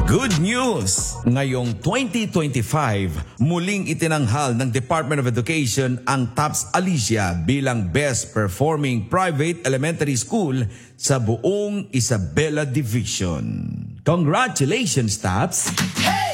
Good news! Ngayong 2025, muling itinanghal ng Department of Education ang TAPS Alicia bilang Best Performing Private Elementary School sa buong Isabela Division. Congratulations, TAPS! Hey!